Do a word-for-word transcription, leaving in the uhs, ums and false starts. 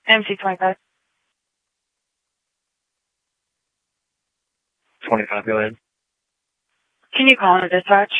M C twenty-five. twenty-five, go ahead. Can you call in a dispatch?